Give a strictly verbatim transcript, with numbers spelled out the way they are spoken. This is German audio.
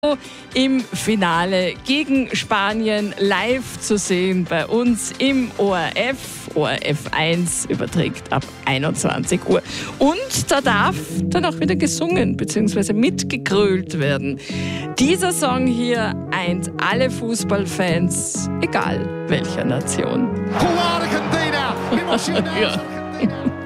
im Finale gegen Spanien live zu sehen bei uns im O R F. O R F eins überträgt ab einundzwanzig Uhr. Und da darf dann auch wieder gesungen bzw. mitgegrölt werden. Dieser Song hier eint alle Fußballfans, egal welcher Nation. Argentina! Ja.